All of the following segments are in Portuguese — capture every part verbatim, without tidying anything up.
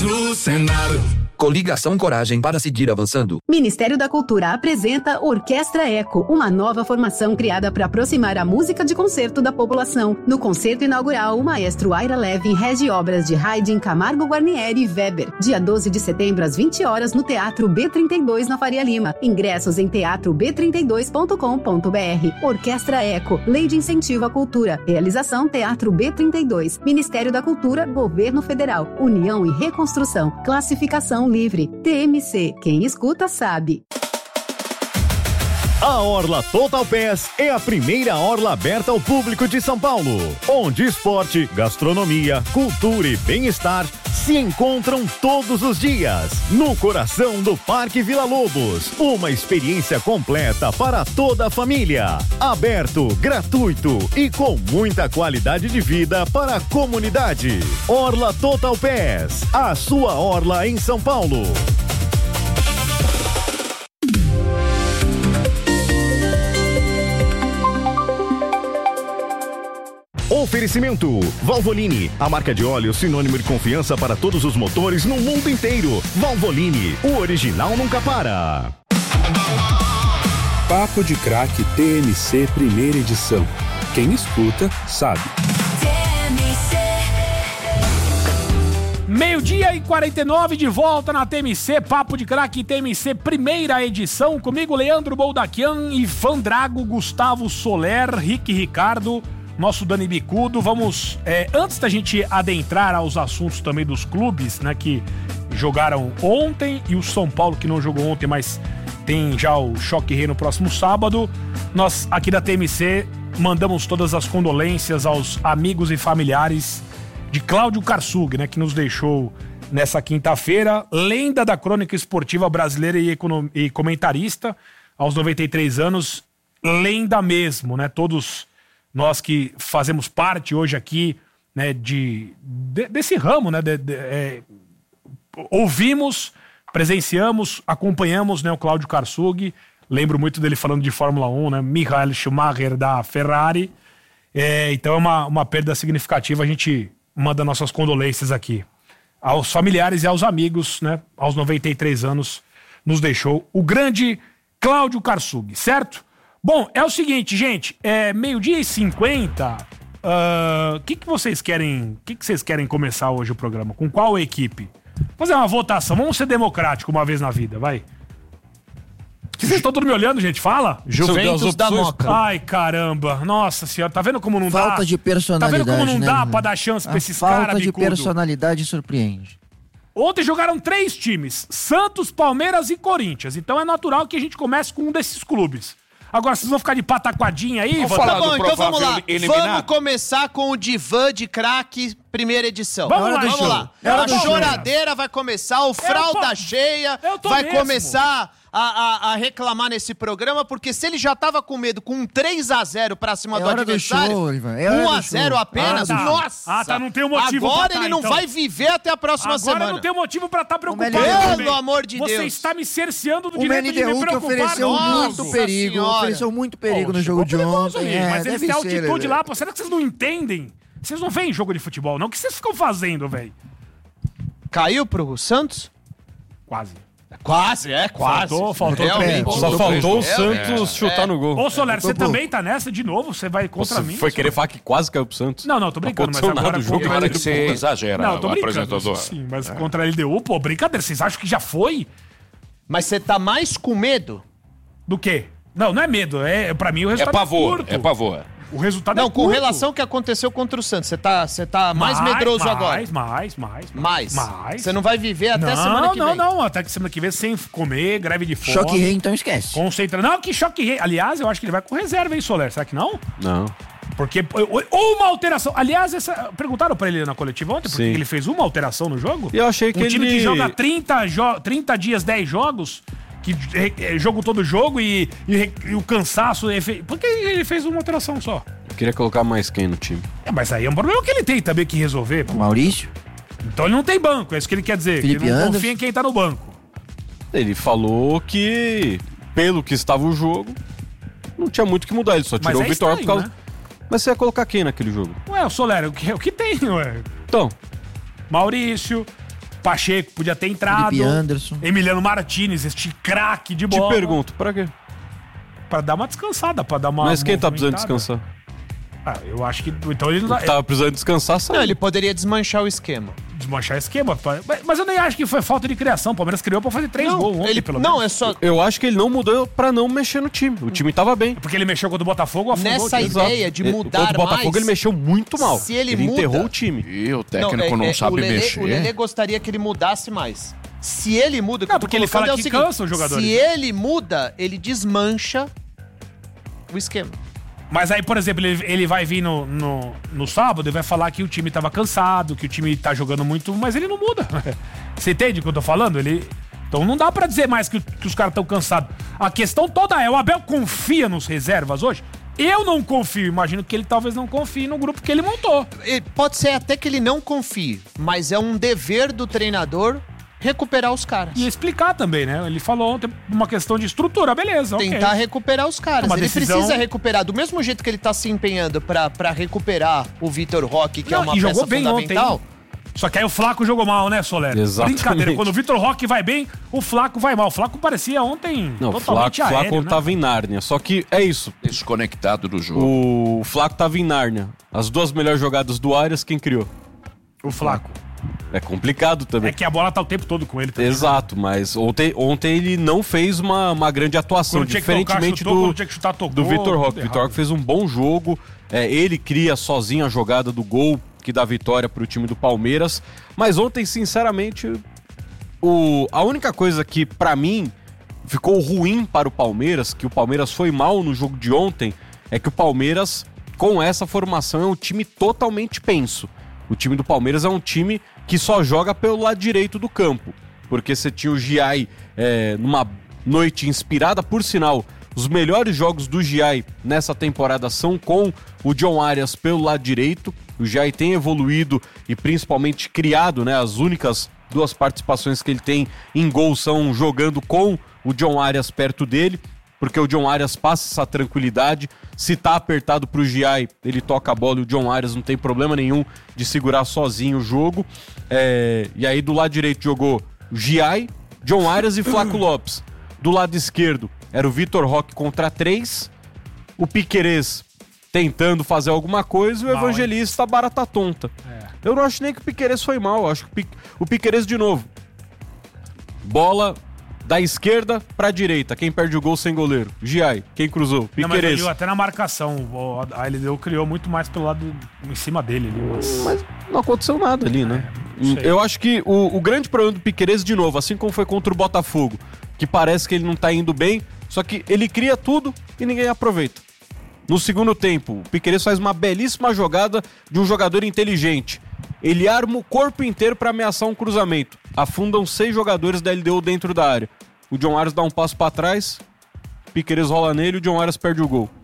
mulheres no cenário. Coligação Coragem para seguir avançando. Ministério da Cultura apresenta Orquestra Eco, uma nova formação criada para aproximar a música de concerto da população. No concerto inaugural, o maestro Aira Levin rege obras de Haydn, Camargo Guarnieri e Weber. Dia doze de setembro, às vinte horas, no Teatro B trinta e dois, na Faria Lima. Ingressos em teatro b trinta e dois ponto com ponto b r. Orquestra Eco, Lei de Incentivo à Cultura. Realização Teatro B trinta e dois. Ministério da Cultura, Governo Federal. União e Reconstrução. Classificação livre. T M C. Quem escuta sabe. A Orla Total Pass é a primeira orla aberta ao público de São Paulo, onde esporte, gastronomia, cultura e bem-estar se encontram todos os dias, no coração do Parque Vila Lobos. Uma experiência completa para toda a família. Aberto, gratuito e com muita qualidade de vida para a comunidade. Orla Total Pass, a sua orla em São Paulo. Oferecimento Valvoline, a marca de óleo sinônimo de confiança para todos os motores no mundo inteiro. Valvoline, o original nunca para. Papo de Craque T M C primeira edição. Quem escuta sabe. Meio-dia e quarenta e nove, de volta na T M C, Papo de Craque T M C primeira edição. Comigo, Leandro Boldaquian, Ivan Drago, Gustavo Soler, Rick Ricardo, nosso Dani Bicudo. Vamos, é, antes da gente adentrar aos assuntos também dos clubes, né, que jogaram ontem, e o São Paulo que não jogou ontem, mas tem já o Choque Rei no próximo sábado, nós aqui da T M C mandamos todas as condolências aos amigos e familiares de Cláudio Karsug, né, que nos deixou nessa quinta-feira, lenda da crônica esportiva brasileira e, econom- e comentarista, aos noventa e três anos, lenda mesmo, né, todos nós que fazemos parte hoje aqui, né, de, de, desse ramo, né, de, de, é, ouvimos, presenciamos, acompanhamos, né, o Cláudio Karsug, lembro muito dele falando de Fórmula um, né, Michael Schumacher da Ferrari, é, então é uma, uma perda significativa, a gente manda nossas condolências aqui aos familiares e aos amigos, né, aos noventa e três anos, nos deixou o grande Cláudio Karsug, certo? Bom, é o seguinte, gente, é meio-dia e cinquenta, o uh, que, que vocês querem, que, que vocês querem começar hoje o programa? Com qual equipe? Fazer uma votação, vamos ser democráticos uma vez na vida, vai. Vocês estão todos me olhando, gente? Fala. Juventus da Moca. Ai, caramba. Nossa senhora, tá vendo como não falta dá? Falta de personalidade, Tá vendo como não né, dá né? pra dar chance pra A esses caras, falta de bicudo? personalidade surpreende. Ontem jogaram três times, Santos, Palmeiras e Corinthians. Então é natural que a gente comece com um desses clubes. Agora vocês vão ficar de pataquadinha aí? Vamos falar tá bom, então vamos lá. Eliminado. Vamos começar com o Divã de Craque, primeira edição. Vamos lá, vamos show. lá. É A do choradeira show. vai começar, o fralda tô... cheia vai mesmo. começar a, a, a reclamar nesse programa, porque se ele já tava com medo com um três a zero pra cima É do hora do adversário, show, Ivan. É hora um a do zero show. apenas, Ah, tá. nossa! Ah, tá, não tem um motivo Agora pra tá, ele não então. vai viver até a próxima Agora semana. Agora não tem motivo pra estar tá preocupado. Pelo também. amor de Você Deus. está me cerceando do O direito de me M N D U que preocupar. ofereceu Nossa muito perigo, senhora. ofereceu muito perigo Pô, no jogo de perigoso, ontem. amigo, É, mas eles deve têm ser, altitude né? lá, pô. Será que vocês não entendem? Vocês não veem jogo de futebol, não? O que vocês ficam fazendo, velho? Caiu pro Santos? Quase. Quase, é, quase. Faltou, faltou. Realmente. Pô, Só tô faltou o preso. Santos É, chutar é. no gol. Ô, Soler, você Tô também tá nessa de novo? Você vai contra Você mim? foi Soler? querer falar que quase caiu pro Santos. Não, não, tô brincando, mas aconteceu agora... nada, o jogo contra era ele- que você exagera, Não, tô o brincando. apresentador. Sim, mas contra a L D U, pô, brincadeira. Vocês acham que já foi? Mas você tá mais com medo? Do quê? Não, não é medo. É, pra mim o É resultado é, pavor, curto. é pavor. O resultado Não, é com curto. relação ao que aconteceu contra o Santos, você tá, você tá mais, medroso mais, agora. Mais, mais, mais. Mais? Mais. Você não vai viver até não, semana que não, vem? Não, não, até que semana que vem sem comer, greve de fome. Choque rei, então esquece. Concentra. Não, que choque rei. Aliás, eu acho que ele vai com reserva, hein, Soler? Será que não? Não. Porque, ou uma alteração. Aliás, essa, perguntaram pra ele na coletiva ontem, porque Sim. ele fez uma alteração no jogo? E eu achei que um time ele- que joga trinta, jo- trinta dias, dez jogos, que é, jogo todo jogo e, e- e o cansaço... é fe- Por que ele fez uma alteração só? Eu queria colocar mais quem no time? É, mas aí é um problema que ele tem também que resolver. Pô. Maurício? Então ele não tem banco, é isso que ele quer dizer. Felipe que ele não Anderson. confia em quem tá no banco. Ele falou que, pelo que estava o jogo, não tinha muito o que mudar. Ele só tirou Mas é o Vitória por estranho, causa... Mas você ia colocar quem naquele jogo? Ué, o Soler, o que, o que tem, ué? Então, Maurício, Pacheco podia ter entrado. Felipe Anderson. Emiliano Martinez, este craque de bola. Te pergunto, pra quê? Pra dar uma descansada, pra dar uma Mas quem tá precisando movimentada. descansar? Ah, eu acho que... Então ele não O dá... que tava precisando descansar, Não, saiu. ele poderia desmanchar o esquema. Desmanchar esquema. pra- Mas- Mas eu nem acho que foi falta de criação. O Palmeiras criou pra fazer três Não, gols ontem, ele, pelo não menos. é só... Eu acho que ele não mudou pra não mexer no time. O time tava bem. Porque ele mexeu contra o Botafogo, afundou Nessa o time. ideia de Ele- mudar Contra o Botafogo mais, ele mexeu muito mal. se ele muda- enterrou o time. E o técnico é- não, é, sabe o Lelê, mexer. O Lelê gostaria que ele mudasse mais. Se ele muda... o que Não, eu tô porque ele colocando fala é o que seguinte, cansa os jogadores, Se né? ele muda, ele desmancha o esquema. Mas aí, por exemplo, ele, ele vai vir no, no, no sábado e vai falar que o time tava cansado, que o time tá jogando muito, mas ele não muda. Você entende o que eu tô falando? Ele... Então não dá pra dizer mais que, que os caras estão cansados. A questão toda é, o Abel confia nos reservas hoje? Eu não confio, imagino que ele talvez não confie no grupo que ele montou. E pode ser até que ele não confie, mas é um dever do treinador recuperar os caras. E explicar também, né? Ele falou ontem uma questão de estrutura, beleza, ok. Tentar recuperar os caras. Uma Ele decisão- precisa recuperar. Do mesmo jeito que ele tá se empenhando pra, pra recuperar o Vitor Roque, que Não, é uma e jogou peça bem fundamental. ontem. Só que aí o Flaco jogou mal, né, Soler? Exatamente. Brincadeira, quando o Vitor Roque vai bem, o Flaco vai mal. O Flaco parecia ontem Não, o totalmente Flaco, aéreo, Flaco né? tava em Nárnia. Só que é isso. Desconectado do jogo. O Flaco tava em Nárnia. As duas melhores jogadas do Arias, quem criou? O Flaco. É complicado também. É que a bola tá o tempo todo com ele. Também. Exato, mas ontem, ontem ele não fez uma, uma grande atuação, Quando tinha que tocar, diferentemente chutou, do, quando tinha que chutar, tocou, do Vitor Roque. tudo O Vitor errado. Roque fez um bom jogo, é, ele cria sozinho a jogada do gol que dá vitória pro time do Palmeiras, mas ontem, sinceramente, o, a única coisa que pra mim ficou ruim para o Palmeiras, que o Palmeiras foi mal no jogo de ontem, é que o Palmeiras, com essa formação, é um time totalmente penso. O time do Palmeiras é um time que só joga pelo lado direito do campo. Porque você tinha o Giai é, numa noite inspirada, por sinal, os melhores jogos do Giai nessa temporada são com o John Arias pelo lado direito. O Giai tem evoluído e principalmente criado, né? As únicas duas participações que ele tem em gol são jogando com o John Arias perto dele, porque o John Arias passa essa tranquilidade. Se tá apertado pro Giai, ele toca a bola e o John Arias não tem problema nenhum de segurar sozinho o jogo. É, e aí do lado direito jogou Giai, John Arias e Flaco Lopes. Do lado esquerdo era o Vitor Roque contra três, o Piquerez tentando fazer alguma coisa e o Mal, Evangelista barata tonta. É. Eu não acho nem que o Piquerez foi mal, eu acho que o Pi- o Piquerez de novo. Bola da esquerda pra direita, quem perde o gol sem goleiro? Giai, quem cruzou? Não, mas ele Piquerez. deu até na marcação. O- A L D U criou muito mais pelo lado em cima dele. ali, Mas... Mas não aconteceu nada ali, né? não sei. Eu acho que o, o grande problema do Piquerez, de novo, assim como foi contra o Botafogo, que parece que ele não tá indo bem, só que ele cria tudo e ninguém aproveita. No segundo tempo, o Piquerez faz uma belíssima jogada de um jogador inteligente. Ele arma o corpo inteiro pra ameaçar um cruzamento. Afundam seis jogadores da L D U dentro da área. O John Arias dá um passo pra trás, Piquerez rola nele e o John Arias perde o gol.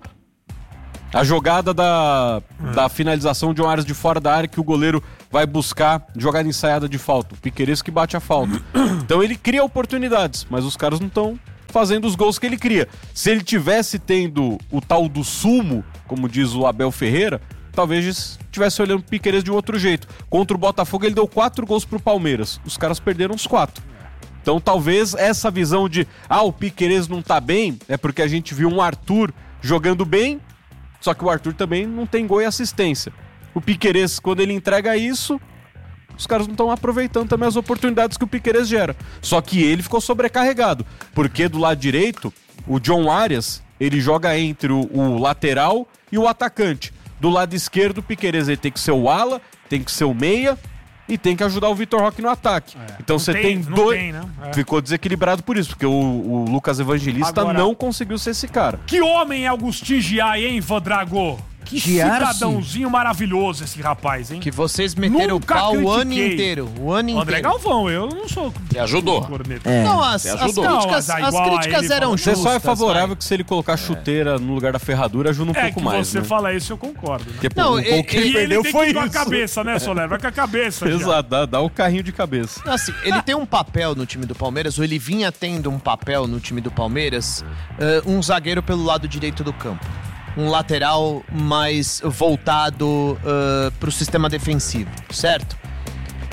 A jogada da, da finalização de John Arias de fora da área que o goleiro vai buscar, jogada ensaiada de falta. O Piquerez que bate a falta. Então ele cria oportunidades, mas os caras não estão fazendo os gols que ele cria. Se ele tivesse tendo o tal do sumo, como diz o Abel Ferreira, talvez estivesse olhando o Piquerez de um outro jeito. Contra o Botafogo ele deu quatro gols pro Palmeiras. Os caras perderam os quatro. Então talvez essa visão de ah, o Piquerez não tá bem, é porque a gente viu um Arthur jogando bem, só que o Arthur também não tem gol e assistência. O Piquerez, quando ele entrega isso, os caras não estão aproveitando também as oportunidades que o Piquerez gera. Só que ele ficou sobrecarregado, porque do lado direito, o John Arias, ele joga entre o, o lateral e o atacante. Do lado esquerdo, o Piquerez ele tem que ser o ala, tem que ser o meia e tem que ajudar o Vitor Roque no ataque. É, então não você tem- tem, não dois... tem, né? É. Ficou desequilibrado por isso, porque o, o Lucas Evangelista Agora- não conseguiu ser esse cara. Que homem é Agostinho Giai, hein, Vandrago? Que Giarci. cidadãozinho maravilhoso esse rapaz, hein? Que vocês meteram o Nunca pau o ano critiquei. inteiro. O ano André inteiro. Galvão, eu não sou... Te ajudou. corneta. É. Não, as, Você as ajudou. críticas, Não, mas as igual a críticas ele eram falou. Você justas. só é favorável vai. que se ele colocar chuteira no lugar da ferradura, ajuda um É pouco que mais, você né? fala isso, eu concordo. Né? Porque pô, Não, o e- gol que e ele E perdeu ele tem foi que ir com a isso. cabeça, né, Soler? Vai com a cabeça. já. Exato, dá, dá o carrinho de cabeça. Assim, ele tem um papel no time do Palmeiras, ou ele vinha tendo um papel no time do Palmeiras, eh, um zagueiro pelo lado direito do campo. Um lateral mais voltado uh, para o sistema defensivo, certo?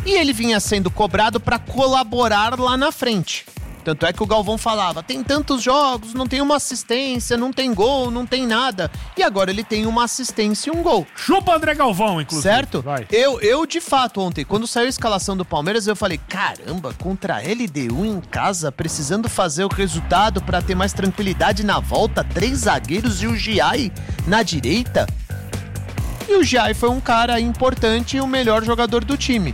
E ele vinha sendo cobrado para colaborar lá na frente. Tanto é que o Galvão falava, tem tantos jogos, não tem uma assistência, não tem gol, não tem nada. E agora ele tem uma assistência e um gol. Chupa André Galvão, inclusive. Certo? Vai. Eu, eu, de fato, ontem, quando saiu a escalação do Palmeiras, eu falei, caramba, contra a L D U em casa, precisando fazer o resultado para ter mais tranquilidade na volta, três zagueiros e o Giai na direita. E o Giai foi um cara importante e o melhor jogador do time.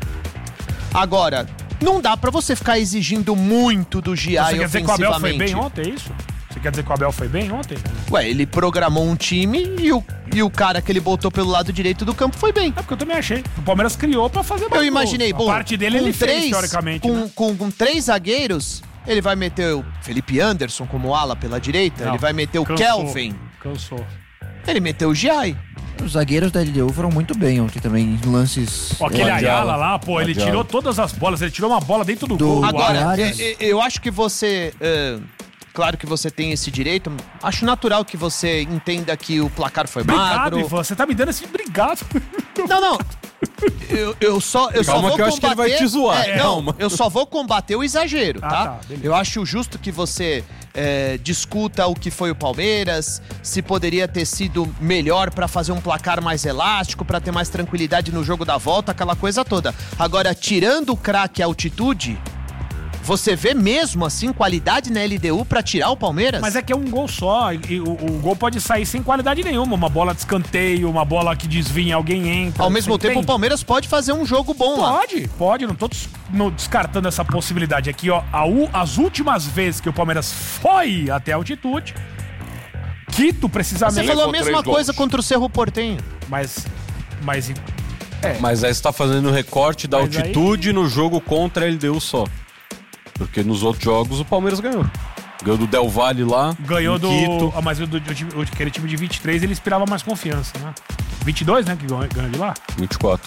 Agora, não dá pra você ficar exigindo muito do Giai Você quer dizer que o Abel foi ofensivamente. bem ontem, é isso? Você quer dizer que o Abel foi bem ontem? Ué, ele programou um time e o, e o cara que ele botou pelo lado direito do campo foi bem. É porque eu também achei. O Palmeiras criou pra fazer mais Eu imaginei, gols. bom, A parte dele com ele três, fez, teoricamente, com, né? com, com três zagueiros, ele vai meter o Felipe Anderson como ala pela direita, Não, ele vai meter o cansou, Kelvin, Cansou. ele meteu o Giai. Os zagueiros da L D U foram muito bem ontem também, em lances... Pô, aquele é, Ayala lá, pô, ele Ayala. tirou todas as bolas, ele tirou uma bola dentro do, Do- gol. Agora, Arias. eu, eu acho que você... é, claro que você tem esse direito. Acho natural que você entenda que o placar foi Obrigado, magro. Ivan, você tá me dando esse obrigado. Não, não. Eu, eu só, eu só Calma vou que eu acho que ele vai te zoar. É, não, Calma. eu só vou combater o exagero, Ah, tá? tá, beleza. Eu acho justo que você é, discuta o que foi o Palmeiras, se poderia ter sido melhor pra fazer um placar mais elástico, pra ter mais tranquilidade no jogo da volta, aquela coisa toda. Agora, tirando o craque altitude, você vê mesmo assim qualidade na L D U pra tirar o Palmeiras? Mas é que é um gol só, e o, o gol pode sair sem qualidade nenhuma. Uma bola de escanteio, uma bola que desvia, alguém entra. Ao mesmo você tempo, entende? o Palmeiras pode fazer um jogo bom lá. Pode, pode, não tô des- não descartando essa possibilidade aqui, ó. A u- as últimas vezes que o Palmeiras foi até a altitude, Quito precisamente. Você falou a Levou mesma três coisa gols. contra o Cerro Porteño. Mas, mas Mas aí você tá fazendo o recorte da Mas altitude no jogo contra a L D U só. Porque nos outros jogos o Palmeiras ganhou. Ganhou do Del Valle lá. ganhou em do. Quito. Ah, mas o do, do time- o- aquele time de vinte e três ele inspirava mais confiança, né? vinte e dois, né? Que ganhou ganhou de lá. vinte e quatro.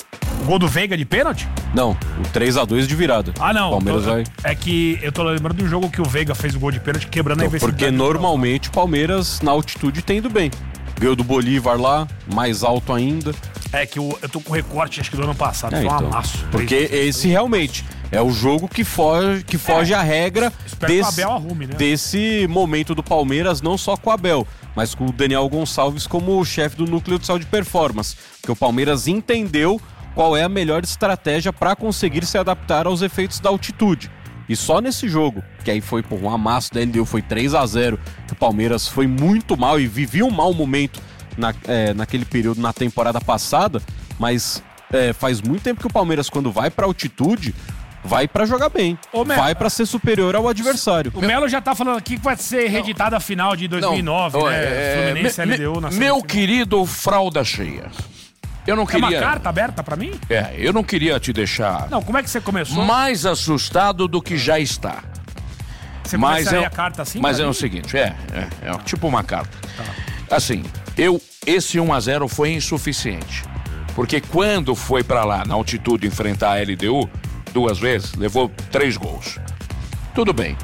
O gol do Veiga de pênalti? Não, o três a dois de virada. Ah, não. O Palmeiras tô- vai. É que eu tô lembrando de um jogo que o Veiga fez o gol de pênalti quebrando a Então, invencibilidade. porque do normalmente o Palmeiras na altitude tem ido bem. Ganhou do Bolívar lá, mais alto ainda. É que o- eu tô com recorte, acho que do ano passado. É, foi um então, amasso. porque esse realmente é o jogo que foge, que foge à regra Espero que o desse, Abel arrume, né? desse momento do Palmeiras, não só com o Abel, mas com o Daniel Gonçalves como o chefe do núcleo de saúde e performance. Porque o Palmeiras entendeu qual é a melhor estratégia para conseguir se adaptar aos efeitos da altitude. E só nesse jogo, que aí foi por um amasso da L D U, foi três a zero, que o Palmeiras foi muito mal e vivia um mau momento na, é, naquele período na temporada passada, mas é, faz muito tempo que o Palmeiras, quando vai pra altitude, vai pra jogar bem, Ô, Melo, vai pra ser superior ao adversário. O Melo já tá falando aqui que vai ser reeditada a final de dois mil e nove, Não, né? é, Fluminense me- L D U na me- Meu semifinal. querido fralda cheia. Eu não É uma queria. carta aberta pra mim? É, eu não queria te deixar Não, como é que você começou? mais assustado do que já está. Você Mas começaria é, a carta assim? mas pra é mim? o seguinte, é, é, é tipo uma carta. Assim, eu esse um a zero foi insuficiente. Porque quando foi pra lá, na altitude, enfrentar a L D U, duas vezes, levou três gols. Tudo bem.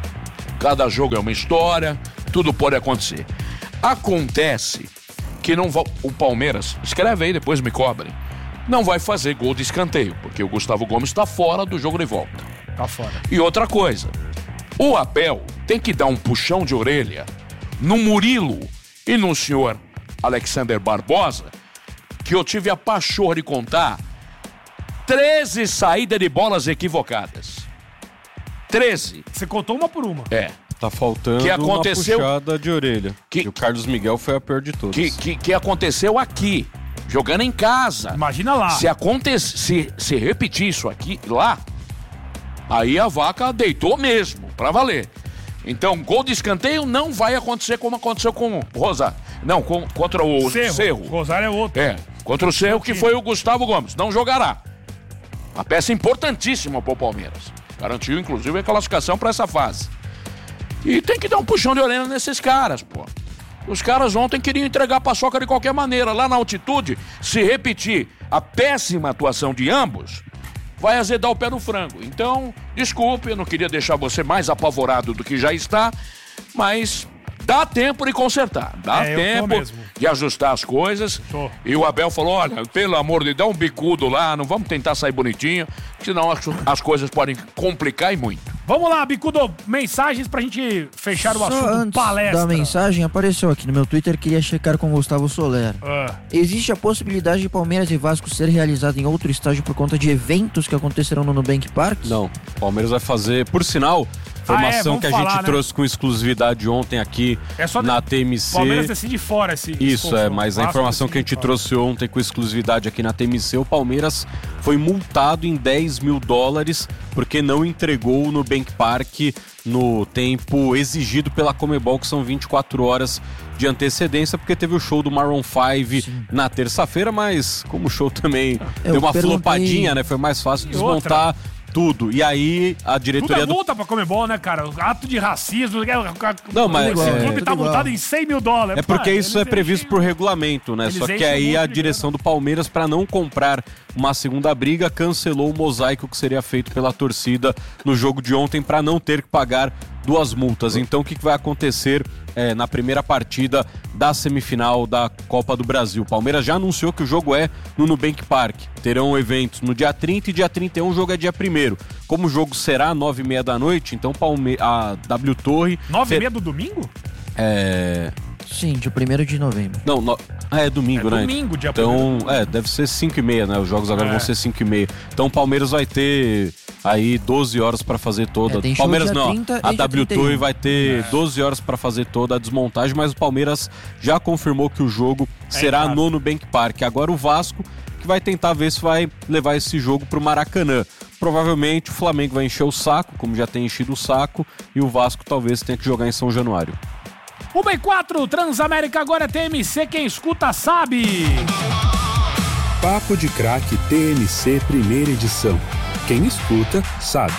Cada jogo é uma história, tudo pode acontecer. Acontece que não va- o Palmeiras, escreve aí, depois me cobrem, não vai fazer gol de escanteio, porque o Gustavo Gomes está fora do jogo de volta. Tá fora. E outra coisa, o Abel tem que dar um puxão de orelha no Murilo e no senhor Alexander Barbosa, que eu tive a pachorra de contar treze saídas de bolas equivocadas. treze. Você contou uma por uma. É. Tá faltando Que aconteceu- uma puxada de orelha. Que- E o Carlos Miguel foi a pior de todas. Que, que, que aconteceu aqui, jogando em casa. Imagina lá. Se, aconte se, se repetir isso aqui, lá, aí a vaca deitou mesmo, pra valer. Então, gol de escanteio não vai acontecer como aconteceu com o Rosário. Não, com, contra o Cerro. Cerro. Rosário é outro. É, contra o Cerro, que foi o Gustavo Gomes. Não jogará. Uma peça importantíssima pro Palmeiras. Garantiu, inclusive, a classificação pra essa fase. E tem que dar um puxão de orelha nesses caras, pô. Os caras ontem queriam entregar a paçoca de qualquer maneira. Lá na altitude, se repetir a péssima atuação de ambos, vai azedar o pé no frango. Então, desculpe, eu não queria deixar você mais apavorado do que já está, mas Dá tempo de consertar, dá É, eu tô tempo mesmo. de ajustar as coisas. Tô. E o Abel falou, olha, pelo amor de Deus, dá um bicudo lá, não vamos tentar sair bonitinho, senão as, as coisas podem complicar e muito. Vamos lá, Bicudo, mensagens pra gente fechar o Só assunto antes palestra. da mensagem, apareceu aqui no meu Twitter, queria checar com o Gustavo Soler. Ah. Existe a possibilidade de Palmeiras e Vasco ser realizado em outro estádio por conta de eventos que acontecerão no Nubank Park? Não, o Palmeiras vai fazer, por sinal, informação Ah, é, vamos que a falar, gente né? trouxe com exclusividade ontem aqui É só na de- T M C. Palmeiras decide fora esse esse Isso, é, confronto. mas a Vasco informação que a decide gente fora. trouxe ontem com exclusividade aqui na T M C, o Palmeiras foi multado em dez mil dólares porque não entregou no Nubank Park no tempo exigido pela Comebol, que são vinte e quatro horas de antecedência, porque teve o show do Maroon cinco Sim. na terça-feira, mas como o show também Eu deu uma perguntei- flopadinha, né? Foi mais fácil E desmontar tudo. E aí a Tudo diretoria é do multa pra Comebol, né, cara? Ato de racismo. Não, mas Esse é- clube tá tudo multado igual. em cem mil dólares. É porque Pá, isso é eles previsto enchem- por regulamento, né? eles Só que enchem aí muito a de direção do Palmeiras, para não comprar uma segunda briga, cancelou o mosaico que seria feito pela torcida no jogo de ontem para não ter que pagar duas multas. Então o que que vai acontecer é, na primeira partida da semifinal da Copa do Brasil? O Palmeiras já anunciou que o jogo é no Nubank Park. Terão eventos no dia trinta e dia trinta e um, o jogo é dia primeiro. Como o jogo será nove e meia da noite, então Palme a W Torre... Nove e ter- meia do domingo? É... Sim, dia primeiro de novembro. Não, no... ah, é domingo, É né? domingo, dia Então, é, deve ser cinco e meia, né? Os jogos agora É. vão ser cinco e meia. Então o Palmeiras vai ter aí doze horas pra fazer toda. É, tem show Palmeiras dia não, trinta a e dia W trinta e um. Tour vai ter doze horas pra fazer toda a desmontagem, mas o Palmeiras já confirmou que o jogo será claro. no Nubank Park. Agora o Vasco que vai tentar ver se vai levar esse jogo pro Maracanã. Provavelmente o Flamengo vai encher o saco, como já tem enchido o saco, e o Vasco talvez tenha que jogar em São Januário. uma e quatro, Transamérica agora é T M C, quem escuta sabe. Papo de Craque T M C Primeira Edição. Quem escuta, sabe.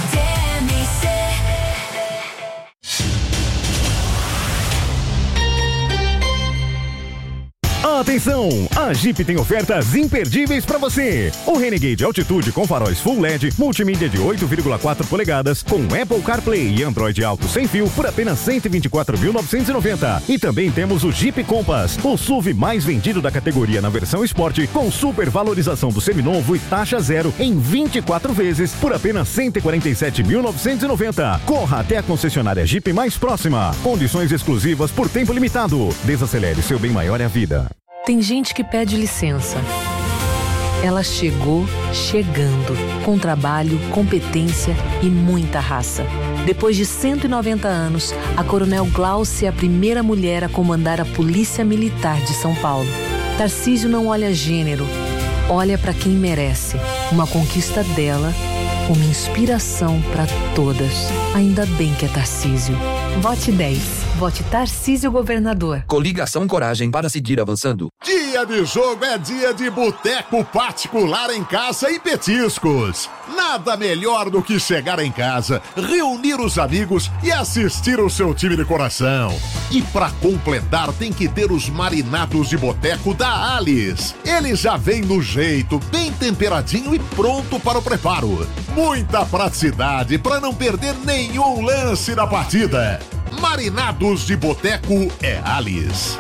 Atenção! A Jeep tem ofertas imperdíveis para você. O Renegade Altitude com faróis Full L E D, multimídia de oito vírgula quatro polegadas, com Apple CarPlay e Android Auto sem fio por apenas cento e vinte e quatro mil novecentos e noventa. E também temos o Jeep Compass, o S U V mais vendido da categoria na versão Sport, com super valorização do seminovo e taxa zero em vinte e quatro vezes por apenas cento e quarenta e sete mil novecentos e noventa. Corra até a concessionária Jeep mais próxima. Condições exclusivas por tempo limitado. Desacelere, seu bem maior é a vida. Tem gente que pede licença. Ela chegou chegando, com trabalho, competência e muita raça. Depois de cento e noventa anos, a Coronel Glaucia é a primeira mulher a comandar a Polícia Militar de São Paulo. Tarcísio não olha gênero, olha para quem merece. Uma conquista dela, uma inspiração para todas. Ainda bem que é Tarcísio. Vote dez. Vote Tarcísio Governador. Coligação Coragem para seguir avançando. Dia de jogo é dia de boteco particular em casa e petiscos. Nada melhor do que chegar em casa, reunir os amigos e assistir o seu time de coração. E pra completar tem que ter os marinados de boteco da Alice. Ele já vem no jeito, bem temperadinho e pronto para o preparo. Muita praticidade para não perder nenhum lance da partida. Marinados de Boteco é Alice.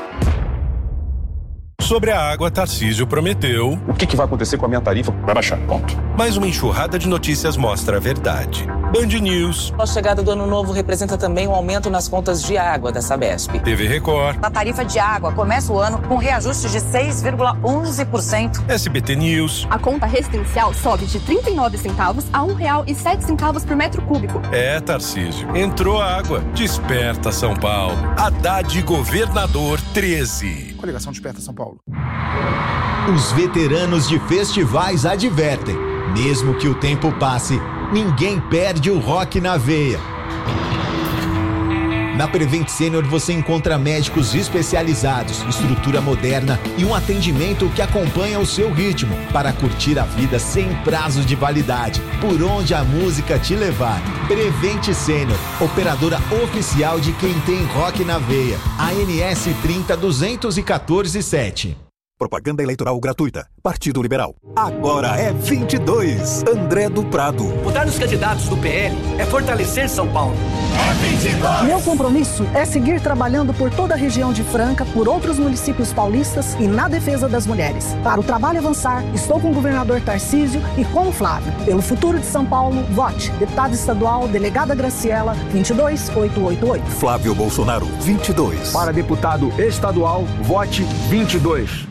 Sobre a água, Tarcísio prometeu... O que, que vai acontecer com a minha tarifa? Vai baixar, ponto. Mas uma enxurrada de notícias mostra a verdade. Band News. A chegada do ano novo representa também um aumento nas contas de água da Sabesp. T V Record. A tarifa de água começa o ano com reajuste de seis vírgula onze por cento. S B T News. A conta residencial sobe de trinta e nove centavos a um real e sete centavos por metro cúbico. É, Tarcísio. Entrou água. Desperta São Paulo. Haddad Governador treze. Coligação Desperta São Paulo. Os veteranos de festivais advertem: mesmo que o tempo passe, ninguém perde o rock na veia. Na Prevent Senior você encontra médicos especializados, estrutura moderna e um atendimento que acompanha o seu ritmo para curtir a vida sem prazo de validade, por onde a música te levar. Prevent Senior, operadora oficial de quem tem rock na veia. A N S trinta duzentos e quatorze sete. Propaganda eleitoral gratuita. Partido Liberal. Agora é vinte e dois. André do Prado. Votar nos candidatos do P L é fortalecer São Paulo. É vinte e dois. Meu compromisso é seguir trabalhando por toda a região de Franca, por outros municípios paulistas e na defesa das mulheres. Para o trabalho avançar, estou com o governador Tarcísio e com o Flávio. Pelo futuro de São Paulo, vote. Deputada estadual, delegada Graciela, vinte e dois mil oitocentos e oitenta e oito. Flávio Bolsonaro, vinte e dois. Para deputado estadual, vote vinte e dois.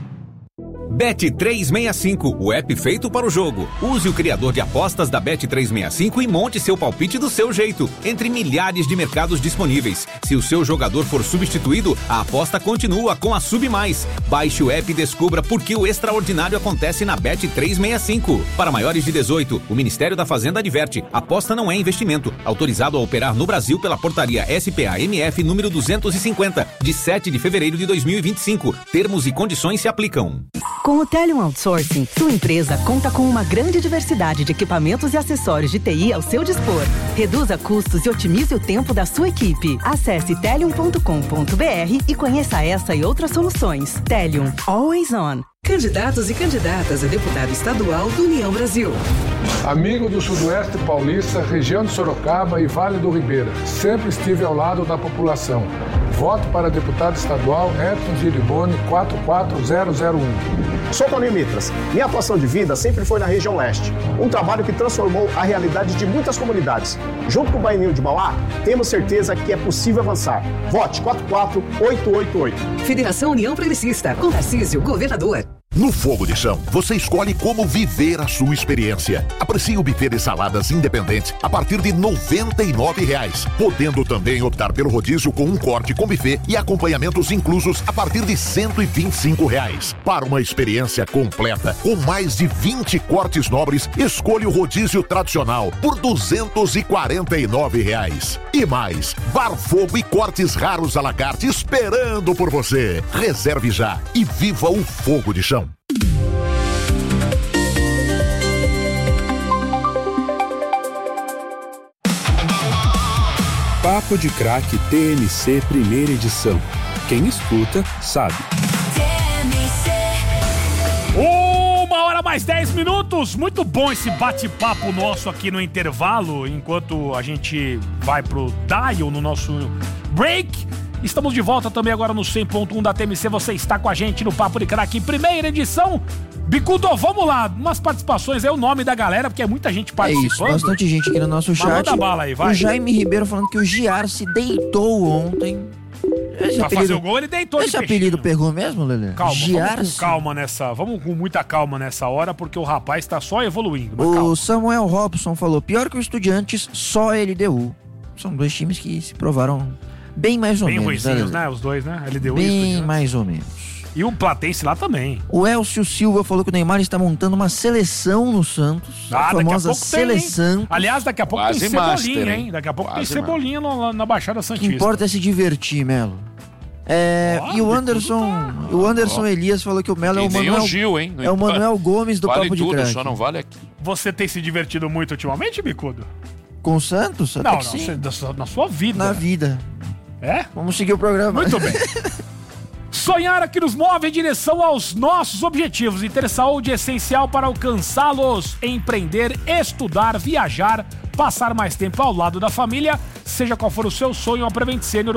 Bet trezentos e sessenta e cinco, o app feito para o jogo. Use o criador de apostas da Bet trezentos e sessenta e cinco e monte seu palpite do seu jeito, entre milhares de mercados disponíveis. Se o seu jogador for substituído, a aposta continua com a Sub Mais. Baixe o app e descubra por que o extraordinário acontece na Bet trezentos e sessenta e cinco. Para maiores de dezoito, o Ministério da Fazenda adverte: aposta não é investimento. Autorizado a operar no Brasil pela portaria S P A M F número duzentos e cinquenta, de sete de fevereiro de dois mil e vinte e cinco. Termos e condições se aplicam. Com o Telium Outsourcing, sua empresa conta com uma grande diversidade de equipamentos e acessórios de T I ao seu dispor. Reduza custos e otimize o tempo da sua equipe. Acesse telium ponto com ponto b r e conheça essa e outras soluções. Telium, always on. Candidatos e candidatas a deputado estadual do União Brasil. Amigo do Sudoeste Paulista, região de Sorocaba e Vale do Ribeira, sempre estive ao lado da população. Voto para deputado estadual Edson Giriboni quatro quatro zero zero um. Sou Toninho Mitras. Minha atuação de vida sempre foi na região leste. Um trabalho que transformou a realidade de muitas comunidades. Junto com o Baianinho de Mauá, temos certeza que é possível avançar. Vote quatro quatro oito oito oito. Federação União Progressista, com Tarcísio, governador. No Fogo de Chão, você escolhe como viver a sua experiência. Aprecie o buffet de saladas independente a partir de noventa e nove reais, podendo também optar pelo rodízio com um corte com buffet e acompanhamentos inclusos a partir de cento e vinte e cinco reais. Para uma experiência completa, com mais de vinte cortes nobres, escolha o rodízio tradicional por duzentos e quarenta e nove reais. E mais, bar fogo e cortes raros à la carte esperando por você. Reserve já e viva o Fogo de Chão. Papo de Craque T M C primeira edição. Quem escuta, sabe. Uma hora mais dez minutos. Muito bom esse bate-papo nosso aqui no intervalo, enquanto a gente vai pro dial no nosso break. Estamos de volta também agora no cem ponto um da T M C. Você está com a gente no Papo de Craque, primeira edição. Bicudo, vamos lá, umas participações, é o nome da galera, porque é muita gente participando. É isso, bastante gente aqui no nosso chat. Manda bala aí, vai. O Jaime Ribeiro falando que o Giar se deitou ontem. Esse pra apelido, fazer o gol, ele deitou Esse de apelido pegou mesmo, Lelê? Calma, Giar vamos com calma nessa, vamos com muita calma nessa hora, porque o rapaz tá só evoluindo. O calma. Samuel Robson falou, pior que o Estudiantes, só L D U. São dois times que se provaram bem mais ou bem menos. Bem ruizinhos, né? Os dois, né? L D U bem e Estudiantes. mais ou menos. E o Platense lá também. O Elcio Silva falou que o Neymar está montando uma seleção no Santos. Ah, a famosa seleção. Tem, aliás, daqui a pouco Quase tem Cebolinha, master, hein? Daqui a pouco Quase tem Cebolinha no, na Baixada O Santista. que importa é se divertir, Melo. É, oh, e o Anderson, tá... o Anderson oh. Elias falou que o Melo é o Manuel, o Gil, hein? é o Manuel Gomes do vale Papo de tudo, Craque. Só não vale aqui. Você tem se divertido muito ultimamente, Bicudo? Com o Santos? Até não, que não, sim. Você, na sua vida. Na vida. É? Vamos seguir o programa. Muito bem. Sonhar aqui nos move em direção aos nossos objetivos e ter saúde é essencial para alcançá-los. Empreender, estudar, viajar, passar mais tempo ao lado da família, seja qual for o seu sonho, a Prevent Senior